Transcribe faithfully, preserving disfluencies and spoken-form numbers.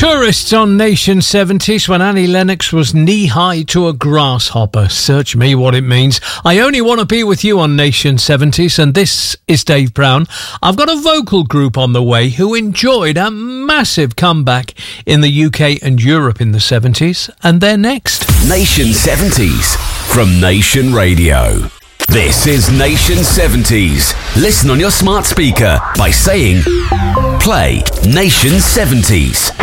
Tourists on Nation seventies when Annie Lennox was knee-high to a grasshopper. Search me what it means. I only want to be with you on Nation seventies, and this is Dave Brown. I've got a vocal group on the way who enjoyed a massive comeback in the U K and Europe in the seventies, and they're next. Nation seventies from Nation Radio. This is Nation seventies. Listen on your smart speaker by saying, play Nation seventies.